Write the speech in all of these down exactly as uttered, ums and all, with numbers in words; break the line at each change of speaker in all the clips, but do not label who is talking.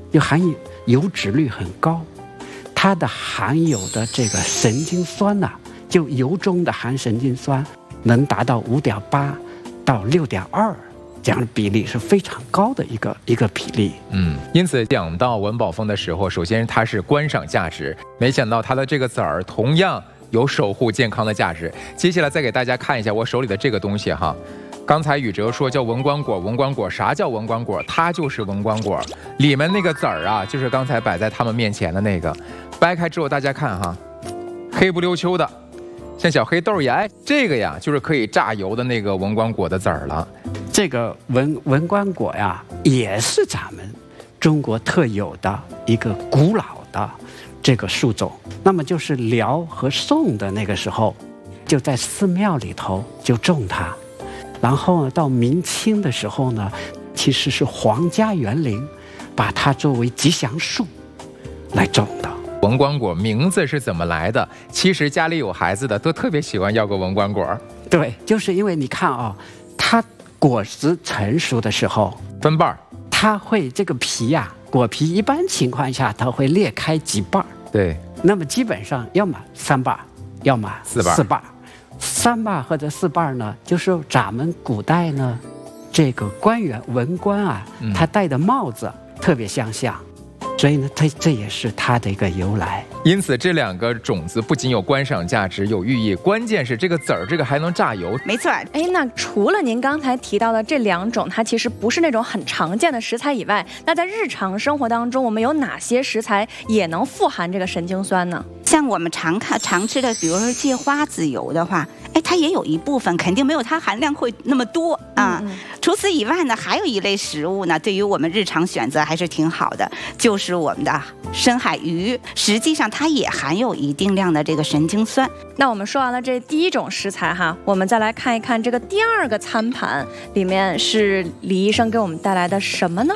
又含油脂率很高，它的含有的这个神经酸呐、啊，就油中的含神经酸能达到五点八到六点二。这样的比例是非常高的一个一个比例。
嗯，因此讲到文宝峰的时候，首先它是观赏价值，没想到它的这个籽儿同样有守护健康的价值。接下来再给大家看一下我手里的这个东西哈。刚才宇哲说叫文官果，文官果啥叫文官果？它就是文官果，里面那个籽儿啊，就是刚才摆在他们面前的那个。掰开之后大家看哈，黑不溜秋的，像小黑豆一样。哎，这个呀就是可以榨油的那个文官果的籽儿了。
这个文文官果呀，也是咱们中国特有的一个古老的这个树种。那么就是辽和宋的那个时候，就在寺庙里头就种它，然后呢，到明清的时候呢，其实是皇家园林把它作为吉祥树来种的。
文官果名字是怎么来的？其实家里有孩子的都特别喜欢要个文官果。
对，就是因为你看啊、哦，它果实成熟的时候
分瓣，
它会这个皮呀、啊，果皮一般情况下它会裂开几瓣。
对，
那么基本上要么三瓣，要么
四瓣。
四瓣，三瓣或者四瓣呢，就是咱们古代呢，这个官员文官啊，他戴的帽子特别相像。所以呢，它这也是它的一个由来。
因此，这两个种子不仅有观赏价值、有寓意，关键是这个籽儿，这个还能榨油。
没错。
哎，那除了您刚才提到的这两种，它其实不是那种很常见的食材以外，那在日常生活当中，我们有哪些食材也能富含这个神经酸呢？
像我们常看常吃的，比如说芥花籽油的话，哎，它也有一部分肯定没有它含量会那么多啊。嗯嗯除此以外呢，还有一类食物呢，对于我们日常选择还是挺好的，就是我们的深海鱼，实际上它也含有一定量的这个神经酸。
那我们说完了这第一种食材哈，我们再来看一看这个第二个餐盘里面是李医生给我们带来的什么呢？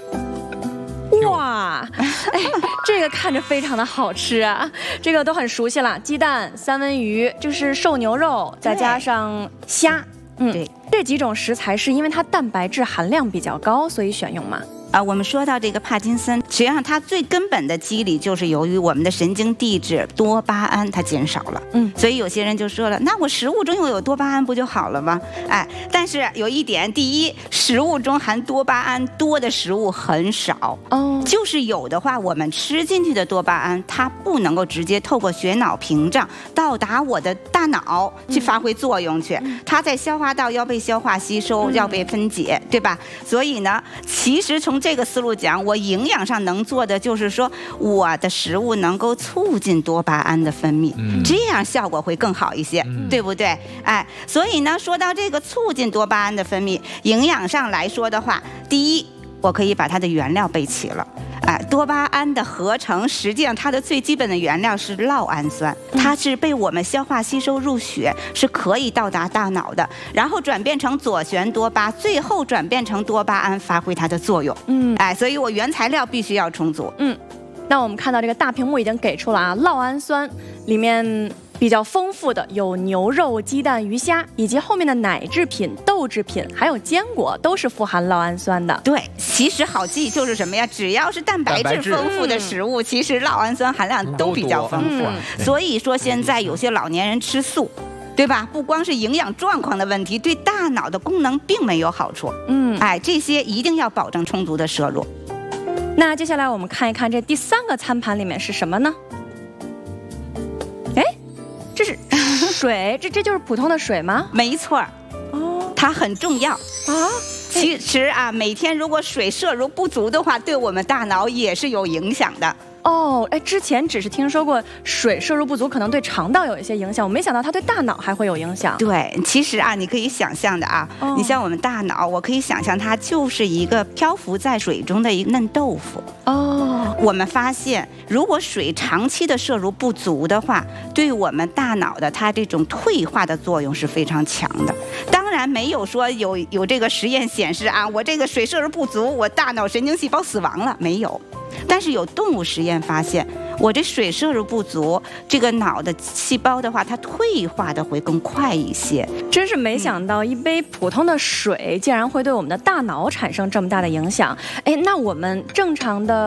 哇，哎，这个看着非常的好吃啊，这个都很熟悉了，鸡蛋、三文鱼，就是瘦牛肉，再加上虾。嗯，对，这几种食材是因为它蛋白质含量比较高，所以选用吗？
啊，我们说到这个帕金森，实际上它最根本的机理就是由于我们的神经递质多巴胺它减少了。嗯，所以有些人就说了，那我食物中又有多巴胺不就好了吗？哎，但是有一点，第一，食物中含多巴胺多的食物很少。哦，就是有的话，我们吃进去的多巴胺，它不能够直接透过血脑屏障到达我的大脑去发挥作用去，嗯、它在消化道要被消化吸收，嗯、要被分解，对吧？所以呢，其实从这个思路讲，我营养上能做的就是说，我的食物能够促进多巴胺的分泌，嗯、这样效果会更好一些，嗯、对不对？哎，所以呢，说到这个促进多巴胺的分泌，营养上来说的话，第一，我可以把它的原料备齐了。哎，多巴胺的合成，实际上它的最基本的原料是酪氨酸，它是被我们消化吸收入血，是可以到达大脑的，然后转变成左旋多巴，最后转变成多巴胺，发挥它的作用。嗯，哎，所以我原材料必须要充足。
嗯，那我们看到这个大屏幕已经给出了啊，酪氨酸里面比较丰富的有牛肉、鸡蛋、鱼虾，以及后面的奶制品、豆制品，还有坚果，都是富含酪氨酸的。
对，其实好记就是什么呀？只要是蛋白质丰富的食物，其实酪氨酸含量都比较丰富。嗯、所以说现在有些老年人吃素，对吧？不光是营养状况的问题，对大脑的功能并没有好处。嗯，哎，这些一定要保证充足的摄入。
那接下来我们看一看这第三个餐盘里面是什么呢？哎，这是水，这这就是普通的水吗？
没错，哦，它很重要啊。其实啊，每天如果水摄入不足的话，对我们大脑也是有影响的。
哦，哎，之前只是听说过水摄入不足可能对肠道有一些影响，我没想到它对大脑还会有影响。
对，其实啊，你可以想象的啊，哦、你像我们大脑，我可以想象它就是一个漂浮在水中的一个嫩豆腐。哦，我们发现，如果水长期的摄入不足的话，对我们大脑的它这种退化的作用是非常强的。当然没有说有有这个实验显示啊，我这个水摄入不足，我大脑神经细胞死亡了，没有。但是有动物实验发现，我这水摄入不足，这个脑的细胞的话，它退化的会更快一些。
真是没想到，一杯普通的水竟然会对我们的大脑产生这么大的影响。哎，那我们正常的